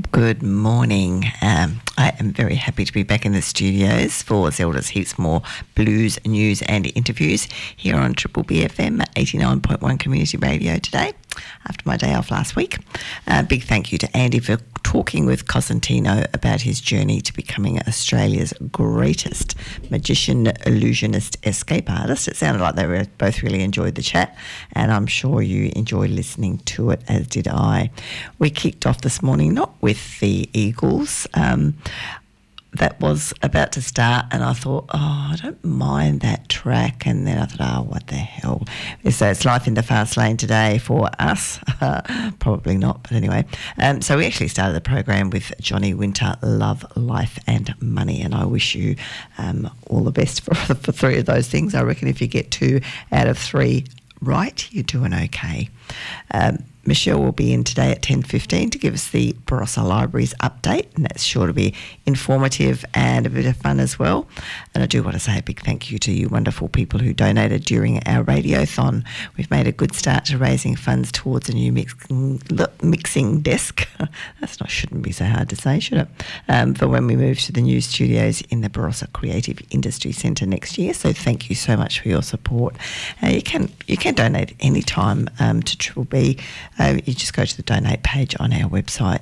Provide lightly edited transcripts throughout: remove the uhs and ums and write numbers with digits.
Good morning. I am very happy to be back in the studios for Zelda's Heaps More Blues News and Interviews here on Triple BFM 89.1 Community Radio today, after my day off last week. Big thank you to Andy for talking with Cosentino about his journey to becoming Australia's greatest magician, illusionist, escape artist. It sounded like they both really enjoyed the chat, and I'm sure you enjoyed listening to it, as did I. We kicked off this morning not with the Eagles. That was about to start, and I thought, I don't mind that track. And then I thought, what the hell? So it's life in the fast lane today for us. Probably not, but anyway. So we actually started the program with Johnny Winter, Love, Life and Money, and I wish you all the best for three of those things. I reckon if you get 2 out of 3 right, you're doing okay. Michelle will be in today at 10:15 to give us the Barossa Libraries update, and that's sure to be informative and a bit of fun as well. And I do want to say a big thank you to you wonderful people who donated during our radiothon. We've made a good start to raising funds towards a new mixing desk. Shouldn't be so hard to say, should it? For when we move to the new studios in the Barossa Creative Industry Centre next year. So thank you so much for your support. You can donate any time to Triple B. You just go to the donate page on our website,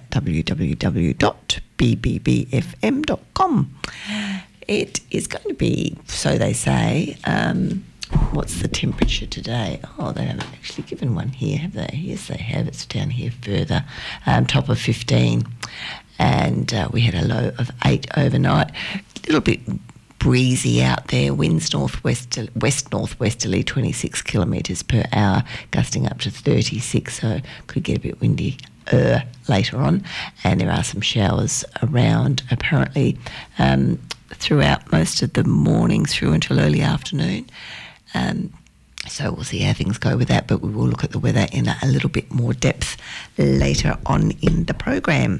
www.bbbfm.com. It is going to be, so they say, what's the temperature today? They haven't actually given one here, have they? Yes, they have. It's down here further, top of 15. And we had a low of 8 overnight. A little bit breezy out there, winds west-northwesterly 26 kilometres per hour, gusting up to 36, so could get a bit windy later on. And there are some showers around apparently throughout most of the morning through until early afternoon. So we'll see how things go with that, but we will look at the weather in a little bit more depth later on in the program.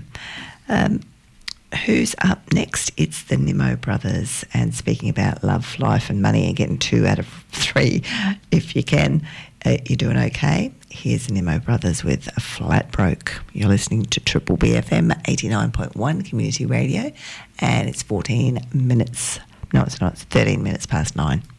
Who's up next? It's the Nimmo Brothers, and speaking about love, life and money and getting 2 out of 3 if you can, you're doing okay. Here's the Nimmo Brothers with a Flat Broke. You're listening to Triple BFM 89.1 Community Radio, and it's 14 minutes. No, it's not. It's 13 minutes past 9.